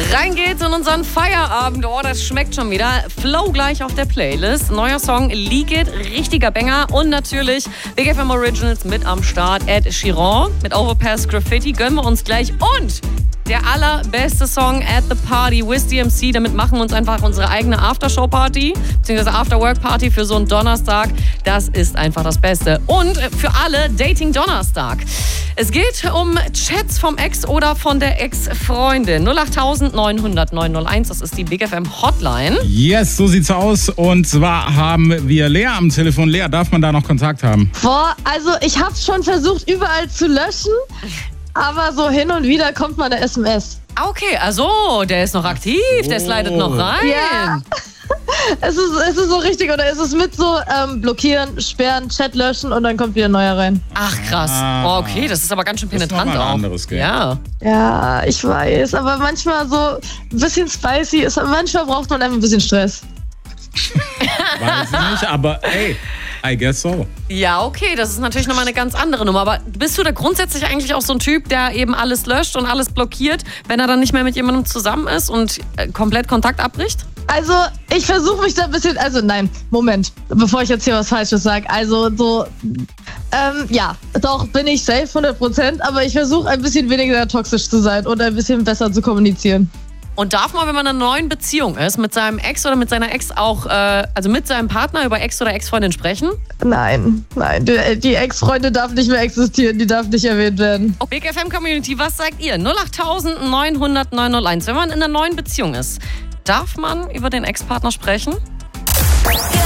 Rein geht's in unseren Feierabend. Oh, das schmeckt schon wieder. Flow gleich auf der Playlist. Neuer Song, Leak It, richtiger Banger. Und natürlich Big FM Originals mit am Start. Ed Sheeran mit Overpass Graffiti gönnen wir uns gleich. Und der allerbeste Song at the Party with DMC. Damit machen wir uns einfach unsere eigene Aftershow-Party, beziehungsweise After-Work-Party für so einen Donnerstag. Das ist einfach das Beste. Und für alle Dating-Donnerstag. Es geht um Chats vom Ex oder von der Ex-Freundin. 08000 900 901, das ist die Big FM Hotline. Yes, so sieht's aus. Und zwar haben wir Lea am Telefon. Lea, darf man da noch Kontakt haben? Boah, also ich hab's schon versucht, überall zu löschen. Aber so hin und wieder kommt mal eine SMS. Okay, also der ist noch aktiv, der slidet noch rein. Ja. Es ist so richtig, oder ist es mit so blockieren, sperren, Chat löschen und dann kommt wieder ein neuer rein. Ach krass. Oh, okay, das ist aber ganz schön penetrant das ist noch mal ein auch. anderes Game. Ja. Ja, ich weiß, aber manchmal so ein bisschen spicy ist, manchmal braucht man einfach ein bisschen Stress. Weiß ich nicht, aber ey, I guess so. Ja, okay, das ist natürlich nochmal eine ganz andere Nummer. Aber bist du da grundsätzlich eigentlich auch so ein Typ, der eben alles löscht und alles blockiert, wenn er dann nicht mehr mit jemandem zusammen ist und komplett Kontakt abbricht? Also, ich versuche mich da ein bisschen, Moment, bevor ich jetzt hier was Falsches sage. Also, so, ja, doch, bin ich safe 100%, aber ich versuche ein bisschen weniger toxisch zu sein und ein bisschen besser zu kommunizieren. Und darf man, wenn man in einer neuen Beziehung ist, mit seinem Ex oder mit seiner Ex auch, also mit seinem Partner über Ex oder Ex-Freundin sprechen? Nein, die Ex-Freundin darf nicht mehr existieren, die darf nicht erwähnt werden. Oh, Big FM Community, was sagt ihr? 08000 900 901. Wenn man in einer neuen Beziehung ist, darf man über den Ex-Partner sprechen?